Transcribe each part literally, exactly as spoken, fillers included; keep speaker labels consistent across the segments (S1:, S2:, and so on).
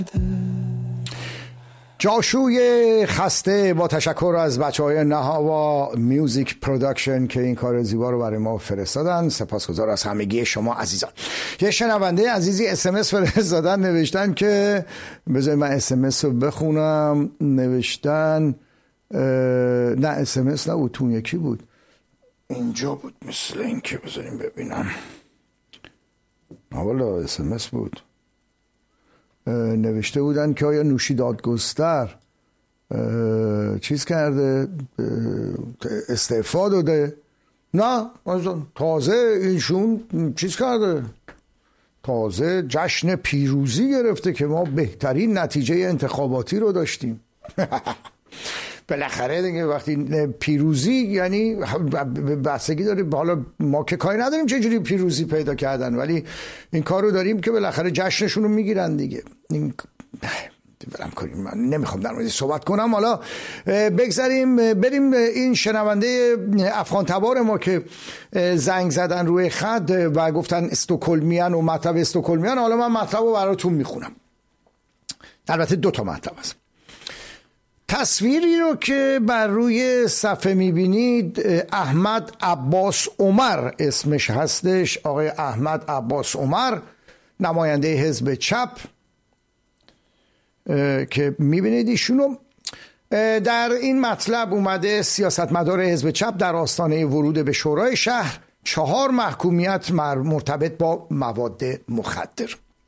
S1: جاشوی خسته با تشکر از بچهای نهاوا میوزیک پروداکشن که این کار زیبا رو برای ما فرستادن. سپاسگزار از همگی شما عزیزان. یه شنونده عزیزی اس ام اس فرستادن، نوشتن که بذاری من اس ام اس رو بخونم. نوشتن نه اس ام اس نبود، تون یکی بود، اینجا بود مثل این که بذاریم ببینم. والا اس ام اس بود. نوشته بودن که آیا نوشی دادگستر چیز کرده، استعفا داده. نه، تازه ایشون چیز کرده، تازه جشن پیروزی گرفته که ما بهترین نتیجه انتخاباتی رو داشتیم. بالاخره دیگه وقتی پیروزی یعنی بستگی داره، حالا ما که کاری نداریم چه جوری پیروزی پیدا کردن، ولی این کار رو داریم که بالاخره جشنشون رو میگیرن دیگه. این برم کنیم، من نمیخوام در موردش صحبت کنم. حالا بگذاریم بریم این شنونده افغان تبار ما که زنگ زدن روی خط و گفتن استکهلمیان و مطلب استکهلمیان. حالا من مطلب رو براتون میخونم، البته دو تا مطلب است. تصویری رو که بر روی صفحه میبینید احمد عباس عمر اسمش هستش، آقای احمد عباس عمر، نماینده حزب چپ که میبینید ایشونو. در این مطلب اومده سیاستمدار حزب چپ در آستانه ورود به شورای شهر، چهار محکومیت مرتبط با مواد مخدر.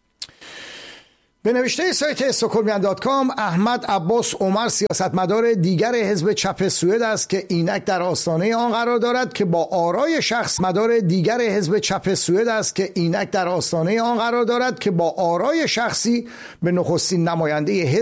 S1: به نوشته سایت استکهلمیان دات کام، احمد عباس عمر سیاستمدار دیگر حزب چپ سوئد است که اینک در آستانه آن قرار دارد که با آرای شخص مدار دیگر حزب چپ سوئد است که اینک در آستانه آن قرار دارد که با آرای شخصی به نخستین نماینده حزب